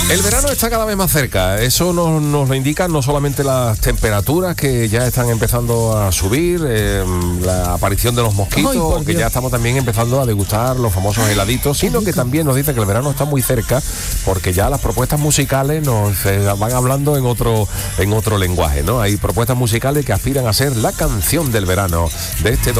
El verano está cada vez más cerca, eso nos lo indican no solamente las temperaturas que ya están empezando a subir, la aparición de los mosquitos, que ya estamos también empezando a degustar los famosos heladitos, sino que también nos dice que el verano está muy cerca, porque ya las propuestas musicales nos van hablando en otro lenguaje, ¿no? Hay propuestas musicales que aspiran a ser la canción del verano de este